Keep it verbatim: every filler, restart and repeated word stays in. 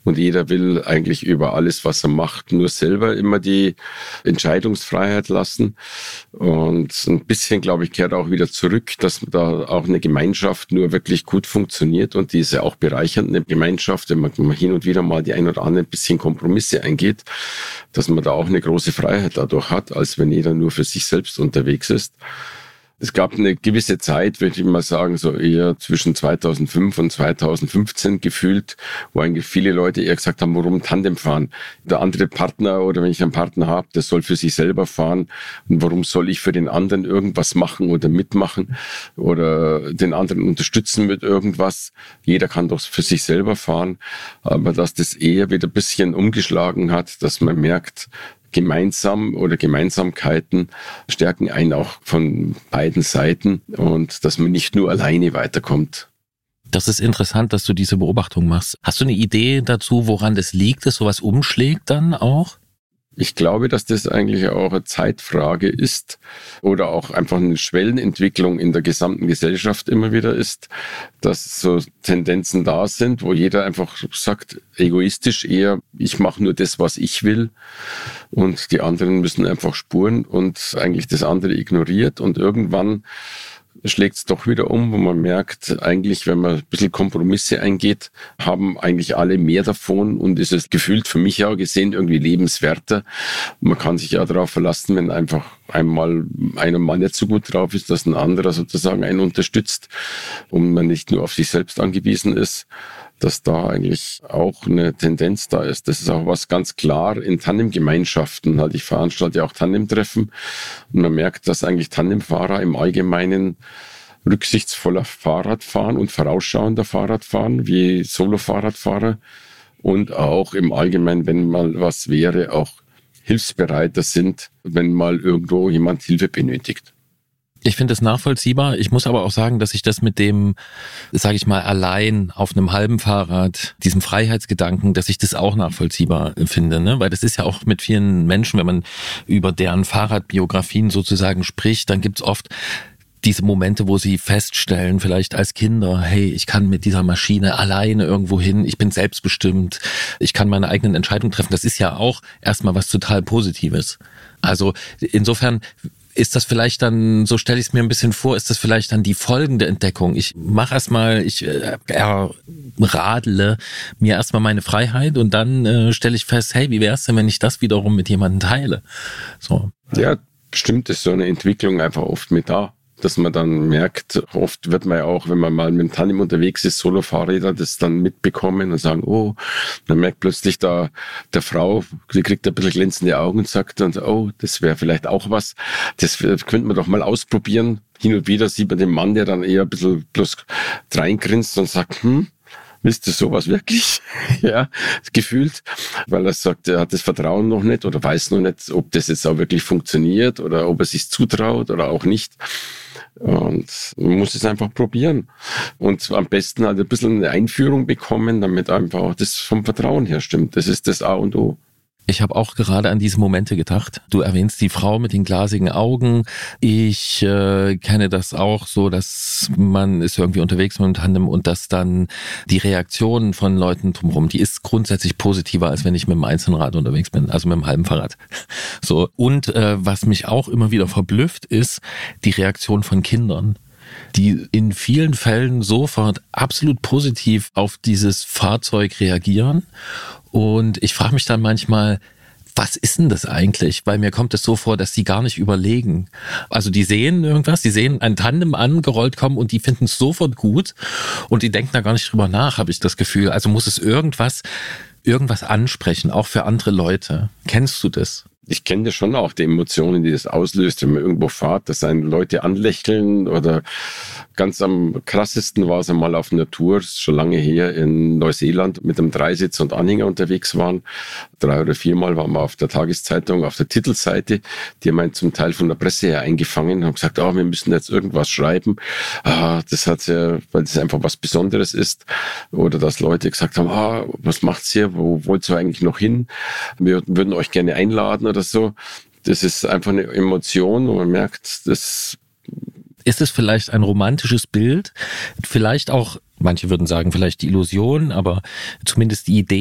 und jeder will eigentlich über alles, was er macht, nur selber immer die Entscheidungsfreiheit lassen. Und ein bisschen, glaube ich, kehrt auch wieder zurück, dass da auch eine Gemeinschaft nur wirklich gut funktioniert und die ist ja auch bereichernd, eine Gemeinschaft, wenn man hin und wieder mal die ein oder andere bisschen Kompromisse eingeht, dass man da auch eine große Freiheit dadurch hat, als wenn jeder nur für sich selbst unterwegs ist. Es gab eine gewisse Zeit, würde ich mal sagen, so eher zwischen zweitausendfünf und zweitausendfünfzehn gefühlt, wo eigentlich viele Leute eher gesagt haben, warum Tandem fahren? Der andere Partner oder wenn ich einen Partner habe, der soll für sich selber fahren. Und warum soll ich für den anderen irgendwas machen oder mitmachen oder den anderen unterstützen mit irgendwas? Jeder kann doch für sich selber fahren. Aber dass das eher wieder ein bisschen umgeschlagen hat, dass man merkt, gemeinsam oder Gemeinsamkeiten stärken einen auch von beiden Seiten und dass man nicht nur alleine weiterkommt. Das ist interessant, dass du diese Beobachtung machst. Hast du eine Idee dazu, woran das liegt, dass sowas umschlägt dann auch? Ich glaube, dass das eigentlich auch eine Zeitfrage ist oder auch einfach eine Schwellenentwicklung in der gesamten Gesellschaft immer wieder ist, dass so Tendenzen da sind, wo jeder einfach sagt, egoistisch eher, ich mache nur das, was ich will und die anderen müssen einfach spuren und eigentlich das andere ignoriert und irgendwann schlägt es doch wieder um, wo man merkt, eigentlich, wenn man ein bisschen Kompromisse eingeht, haben eigentlich alle mehr davon und ist es gefühlt für mich auch gesehen irgendwie lebenswerter. Man kann sich ja darauf verlassen, wenn einfach einmal einer Mann nicht so gut drauf ist, dass ein anderer sozusagen einen unterstützt und man nicht nur auf sich selbst angewiesen ist, dass da eigentlich auch eine Tendenz da ist. Das ist auch was ganz klar in Tandemgemeinschaften. Halt, ich veranstalte ja auch Tandemtreffen und man merkt, dass eigentlich Tandemfahrer im Allgemeinen rücksichtsvoller Fahrrad fahren und vorausschauender Fahrrad fahren wie Solo-Fahrradfahrer und auch im Allgemeinen, wenn mal was wäre, auch hilfsbereiter sind, wenn mal irgendwo jemand Hilfe benötigt. Ich finde es nachvollziehbar. Ich muss aber auch sagen, dass ich das mit dem, sage ich mal, allein auf einem halben Fahrrad, diesem Freiheitsgedanken, dass ich das auch nachvollziehbar finde, ne? Weil das ist ja auch mit vielen Menschen, wenn man über deren Fahrradbiografien sozusagen spricht, dann gibt's oft diese Momente, wo sie feststellen, vielleicht als Kinder, hey, ich kann mit dieser Maschine alleine irgendwo hin, ich bin selbstbestimmt, ich kann meine eigenen Entscheidungen treffen. Das ist ja auch erstmal was total Positives. Also insofern ist das vielleicht dann, so stelle ich es mir ein bisschen vor, ist das vielleicht dann die folgende Entdeckung? Ich mache erstmal, ich äh, radle mir erstmal meine Freiheit und dann äh, stelle ich fest, hey, wie wäre es denn, wenn ich das wiederum mit jemandem teile? So. Ja, bestimmt ist so eine Entwicklung einfach oft mit da. Dass man dann merkt, oft wird man ja auch, wenn man mal mit dem Tandem unterwegs ist, Solo-Fahrräder, das dann mitbekommen und sagen, oh, man merkt plötzlich da, der Frau, die kriegt ein bisschen glänzende Augen und sagt dann, oh, das wäre vielleicht auch was, das könnte man doch mal ausprobieren. Hin und wieder sieht man den Mann, der dann eher ein bisschen bloß reingrinst und sagt, hm, willst du sowas wirklich? Ja, gefühlt, weil er sagt, er hat das Vertrauen noch nicht oder weiß noch nicht, ob das jetzt auch wirklich funktioniert oder ob er sich zutraut oder auch nicht. Und man muss es einfach probieren. Und am besten halt ein bisschen eine Einführung bekommen, damit einfach auch das vom Vertrauen her stimmt. Das ist das A und O. Ich habe auch gerade an diese Momente gedacht. Du erwähnst die Frau mit den glasigen Augen. Ich äh, kenne das auch so, dass man ist irgendwie unterwegs mit dem Tandem und dass dann die Reaktion von Leuten drumherum, die ist grundsätzlich positiver, als wenn ich mit dem Einzelrad unterwegs bin, also mit dem halben Fahrrad. So. Und äh, was mich auch immer wieder verblüfft, ist die Reaktion von Kindern, die in vielen Fällen sofort absolut positiv auf dieses Fahrzeug reagieren. Und ich frage mich dann manchmal, was ist denn das eigentlich? Weil mir kommt es so vor, dass die gar nicht überlegen. Also die sehen irgendwas, die sehen ein Tandem angerollt kommen und die finden es sofort gut und die denken da gar nicht drüber nach, habe ich das Gefühl. Also muss es irgendwas, irgendwas ansprechen, auch für andere Leute. Kennst du das? Ich kenne ja schon auch die Emotionen, die das auslöst, wenn man irgendwo fährt, dass einen Leute anlächeln oder ganz am krassesten war es einmal auf einer Tour, schon lange her in Neuseeland, mit einem Dreisitz und Anhänger unterwegs waren. Drei oder viermal waren wir auf der Tageszeitung, auf der Titelseite. Die haben einen zum Teil von der Presse her eingefangen, haben gesagt, oh, wir müssen jetzt irgendwas schreiben. Ah, das hat ja, weil das einfach was Besonderes ist. Oder dass Leute gesagt haben, ah, was macht's hier? Wo wollt ihr eigentlich noch hin? Wir würden euch gerne einladen oder so. Das ist einfach eine Emotion, wo man merkt, das ist es vielleicht ein romantisches Bild, vielleicht auch, manche würden sagen, vielleicht die Illusion, aber zumindest die Idee,